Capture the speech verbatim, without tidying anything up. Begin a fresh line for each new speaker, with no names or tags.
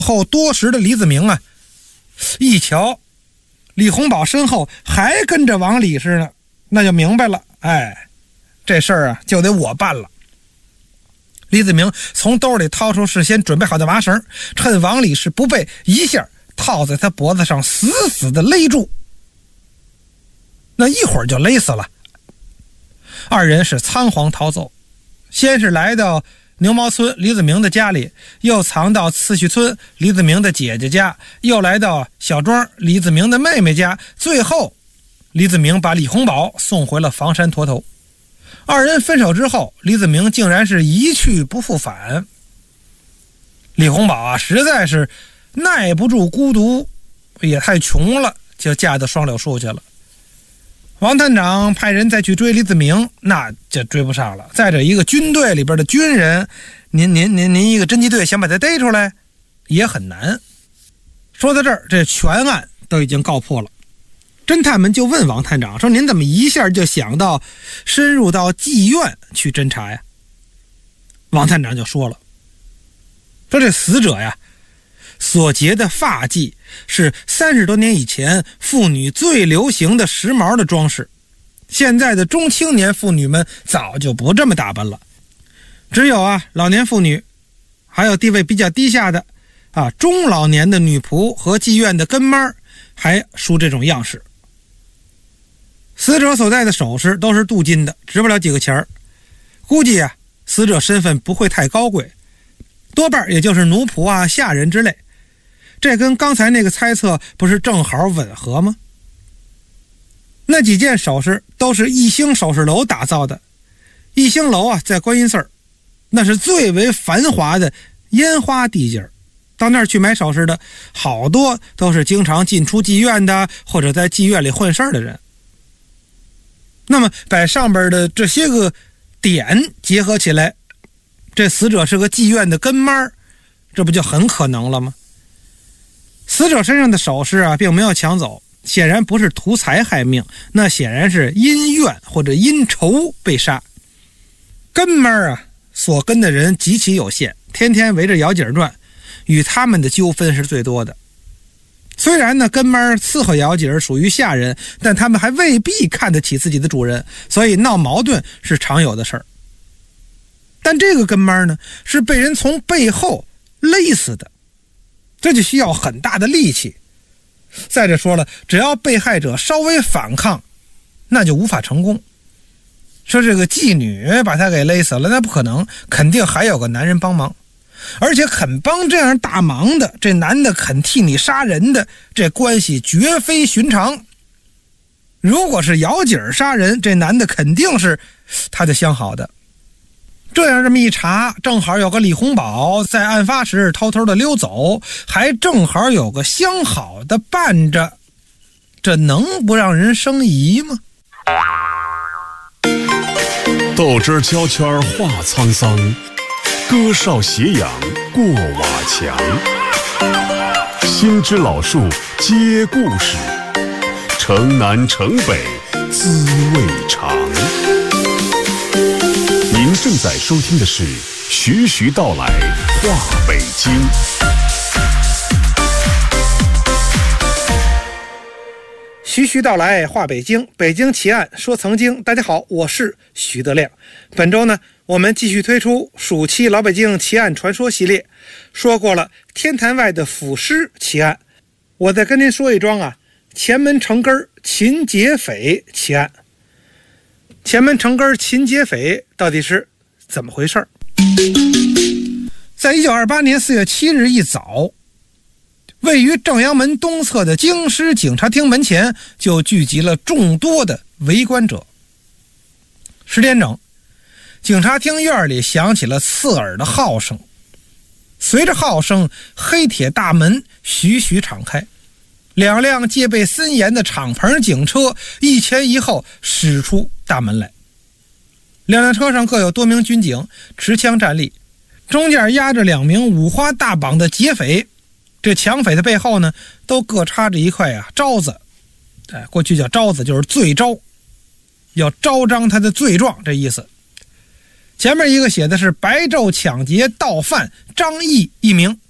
后多时的李子明啊，一瞧李洪宝身后还跟着王李氏呢，那就明白了，哎，这事儿啊就得我办了。李子明从兜里掏出事先准备好的麻绳，趁王李氏不备，一下套在他脖子上，死死的勒住。那一会儿就勒死了。二人是仓皇逃走，先是来到牛毛村李子明的家里，又藏到次序村李子明的姐姐家，又来到小庄李子明的妹妹家，最后李子明把李洪宝送回了房山坨头。二人分手之后，李子明竟然是一去不复返。李洪宝啊，实在是耐不住孤独，也太穷了，就嫁到双柳树去了。王探长派人再去追李子明，那就追不上了。再者，一个军队里边的军人，您您您您一个侦缉队想把他逮出来也很难。说到这儿，这全案都已经告破了。侦探们就问王探长说，您怎么一下就想到深入到妓院去侦查呀？王探长就说了，说这死者呀所结的发髻是三十多年以前妇女最流行的时髦的装饰，现在的中青年妇女们早就不这么打扮了，只有啊老年妇女，还有地位比较低下的啊中老年的女仆和妓院的跟妈还梳这种样式。死者所戴的首饰都是镀金的，值不了几个钱儿，估计啊死者身份不会太高贵，多半也就是奴仆啊下人之类。这跟刚才那个猜测不是正好吻合吗？那几件首饰都是一星首饰楼打造的，一星楼啊在观音寺，那是最为繁华的烟花地界，到那儿去买首饰的好多都是经常进出妓院的，或者在妓院里混事的人。那么把上边的这些个点结合起来，这死者是个妓院的跟妈，这不就很可能了吗？死者身上的首饰啊并没有抢走，显然不是图财害命，那显然是因怨或者因仇被杀。跟妈啊所跟的人极其有限，天天围着姚姐转，与他们的纠纷是最多的。虽然呢跟妈伺候姚姐属于下人，但他们还未必看得起自己的主人，所以闹矛盾是常有的事儿。但这个跟妈呢是被人从背后勒死的，这就需要很大的力气。再者说了，只要被害者稍微反抗，那就无法成功。说这个妓女把他给勒死了，那不可能，肯定还有个男人帮忙，而且肯帮这样大忙的，这男的肯替你杀人的，这关系绝非寻常。如果是姚姐杀人，这男的肯定是他的相好的。这样这么一查，正好有个李洪宝在案发时偷偷的溜走，还正好有个相好的伴着，这能不让人生疑吗？
豆汁胶圈话沧桑，歌哨斜阳过瓦墙，新枝老树接故事，城南城北滋味长。您正在收听的是徐徐道来话北京。
徐徐道来话北京，北京奇案说曾经。大家好，我是徐德亮。本周呢，我们继续推出暑期老北京奇案传说系列，说过了天坛外的腐尸奇案，我再跟您说一桩啊前门城根秦劫匪奇案。前门城根秦劫匪到底是怎么回事？在一九二八年四月七日一早，位于正阳门东侧的京师警察厅门前就聚集了众多的围观者。十点整，警察厅院里响起了刺耳的号声，随着号声，黑铁大门徐徐敞开，两辆戒备森严的敞篷警车一前一后驶出大门来。两辆车上各有多名军警持枪站立，中间压着两名五花大绑的劫匪，这抢匪的背后呢都各插着一块啊招子，哎，过去叫招子，就是罪招，要招彰他的罪状，这意思。前面一个写的是白昼抢劫盗犯张毅一名，